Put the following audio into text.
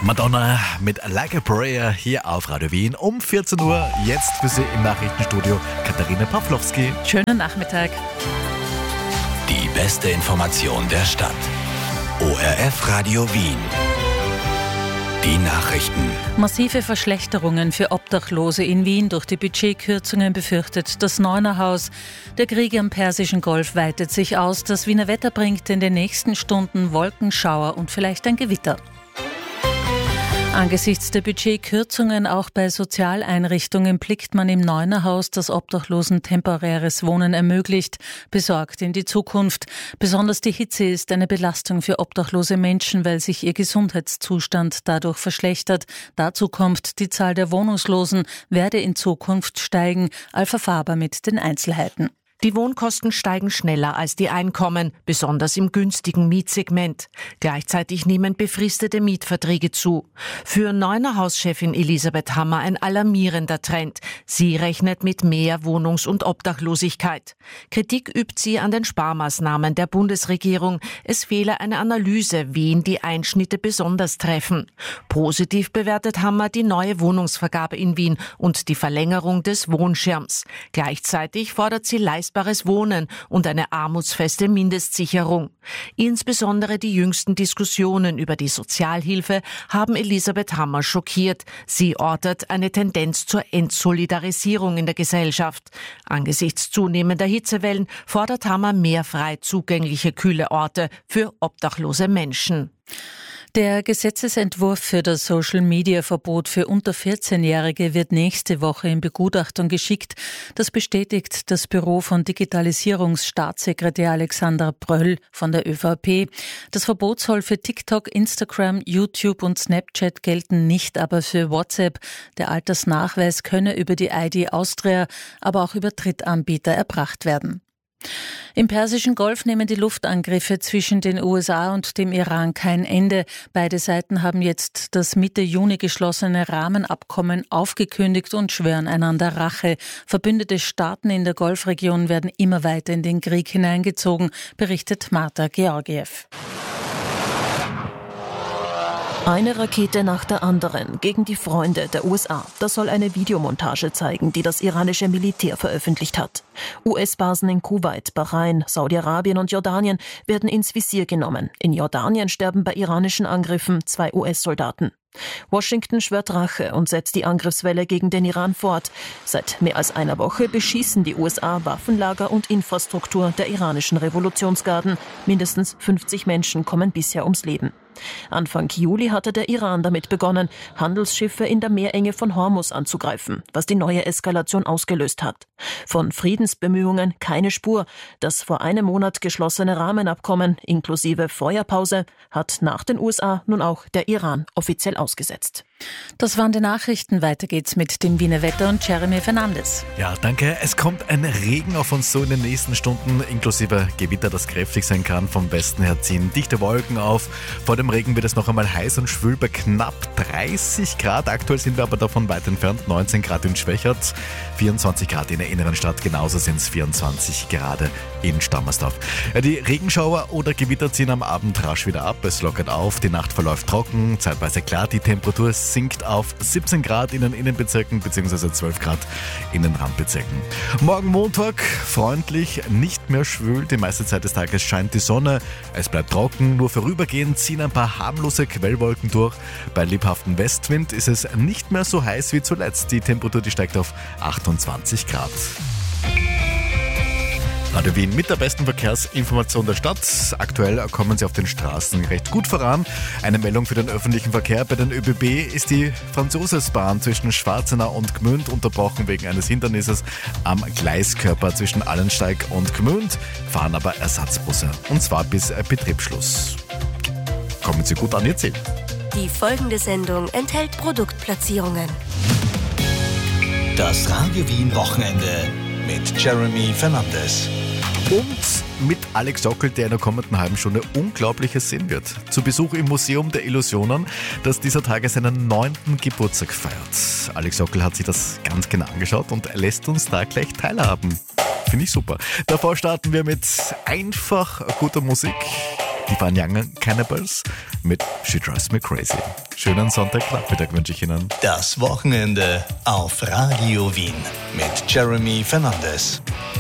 Madonna mit Like a Prayer hier auf Radio Wien um 14 Uhr. Jetzt für Sie im Nachrichtenstudio Katharina Pawlowski. Schönen Nachmittag. Die beste Information der Stadt. ORF Radio Wien. Die Nachrichten. Massive Verschlechterungen für Obdachlose in Wien durch die Budgetkürzungen befürchtet das Neunerhaus. Der Krieg am Persischen Golf weitet sich aus. Das Wiener Wetter bringt in den nächsten Stunden Wolkenschauer und vielleicht ein Gewitter. Angesichts der Budgetkürzungen auch bei Sozialeinrichtungen blickt man im Neunerhaus, das Obdachlosen temporäres Wohnen ermöglicht, besorgt in die Zukunft. Besonders die Hitze ist eine Belastung für obdachlose Menschen, weil sich ihr Gesundheitszustand dadurch verschlechtert. Dazu kommt, die Zahl der Wohnungslosen werde in Zukunft steigen. Alpha Faber mit den Einzelheiten. Die Wohnkosten steigen schneller als die Einkommen, besonders im günstigen Mietsegment. Gleichzeitig nehmen befristete Mietverträge zu. Für Neunerhaus-Chefin Elisabeth Hammer ein alarmierender Trend. Sie rechnet mit mehr Wohnungs- und Obdachlosigkeit. Kritik übt sie an den Sparmaßnahmen der Bundesregierung. Es fehle eine Analyse, wen die Einschnitte besonders treffen. Positiv bewertet Hammer die neue Wohnungsvergabe in Wien und die Verlängerung des Wohnschirms. Gleichzeitig fordert sie leistbares Wohnen und eine armutsfeste Mindestsicherung. Insbesondere die jüngsten Diskussionen über die Sozialhilfe haben Elisabeth Hammer schockiert. Sie ortet eine Tendenz zur Entsolidarisierung in der Gesellschaft. Angesichts zunehmender Hitzewellen fordert Hammer mehr frei zugängliche kühle Orte für obdachlose Menschen. Der Gesetzesentwurf für das Social-Media-Verbot für unter 14-Jährige wird nächste Woche in Begutachtung geschickt. Das bestätigt das Büro von Digitalisierungsstaatssekretär Alexander Bröll von der ÖVP. Das Verbot soll für TikTok, Instagram, YouTube und Snapchat gelten, nicht aber für WhatsApp. Der Altersnachweis könne über die ID Austria, aber auch über Drittanbieter erbracht werden. Im Persischen Golf nehmen die Luftangriffe zwischen den USA und dem Iran kein Ende. Beide Seiten haben jetzt das Mitte Juni geschlossene Rahmenabkommen aufgekündigt und schwören einander Rache. Verbündete Staaten in der Golfregion werden immer weiter in den Krieg hineingezogen, berichtet Marta Georgiev. Eine Rakete nach der anderen gegen die Freunde der USA. Das soll eine Videomontage zeigen, die das iranische Militär veröffentlicht hat. US-Basen in Kuwait, Bahrain, Saudi-Arabien und Jordanien werden ins Visier genommen. In Jordanien sterben bei iranischen Angriffen 2 US-Soldaten. Washington schwört Rache und setzt die Angriffswelle gegen den Iran fort. Seit mehr als einer Woche beschießen die USA Waffenlager und Infrastruktur der iranischen Revolutionsgarden. Mindestens 50 Menschen kommen bisher ums Leben. Anfang Juli hatte der Iran damit begonnen, Handelsschiffe in der Meerenge von Hormuz anzugreifen, was die neue Eskalation ausgelöst hat. Von Friedensbemühungen keine Spur. Das vor einem Monat geschlossene Rahmenabkommen inklusive Feuerpause hat nach den USA nun auch der Iran offiziell ausgesetzt. Das waren die Nachrichten. Weiter geht's mit dem Wiener Wetter und Jeremy Fernandes. Ja, danke. Es kommt ein Regen auf uns so in den nächsten Stunden, inklusive Gewitter, das kräftig sein kann. Vom Westen her ziehen dichte Wolken auf. Vor dem Regen wird es noch einmal heiß und schwül bei knapp 30 Grad. Aktuell sind wir aber davon weit entfernt. 19 Grad in Schwächert, 24 Grad in der inneren Stadt. Genauso sind es 24 Grad in Stammersdorf. Die Regenschauer oder Gewitter ziehen am Abend rasch wieder ab. Es lockert auf, die Nacht verläuft trocken, zeitweise klar. Die Temperatur sinkt auf 17 Grad in den Innenbezirken bzw. 12 Grad in den Randbezirken. Morgen Montag freundlich, nicht mehr schwül. Die meiste Zeit des Tages scheint die Sonne. Es bleibt trocken, nur vorübergehend ziehen ein paar harmlose Quellwolken durch. Bei lebhaftem Westwind ist es nicht mehr so heiß wie zuletzt. Die Temperatur steigt auf 28 Grad. Radio Wien mit der besten Verkehrsinformation der Stadt. Aktuell kommen Sie auf den Straßen recht gut voran. Eine Meldung für den öffentlichen Verkehr. Bei den ÖBB ist die Franzosesbahn zwischen Schwarzenau und Gmünd unterbrochen wegen eines Hindernisses am Gleiskörper zwischen Allensteig und Gmünd. Fahren aber Ersatzbusse. Und zwar bis Betriebsschluss. Kommen Sie gut an Ihr Ziel. Die folgende Sendung enthält Produktplatzierungen. Das Radio Wien Wochenende mit Jeremy Fernandes. Und mit Alex Sockel, der in der kommenden halben Stunde Unglaubliches sehen wird. Zu Besuch im Museum der Illusionen, das dieser Tage seinen 9. Geburtstag feiert. Alex Sockel hat sich das ganz genau angeschaut und lässt uns da gleich teilhaben. Finde ich super. Davor starten wir mit einfach guter Musik. Die Fun Young Cannibals mit She Drives Me Crazy. Schönen Sonntagnachmittag wünsche ich Ihnen. Das Wochenende auf Radio Wien mit Jeremy Fernandes.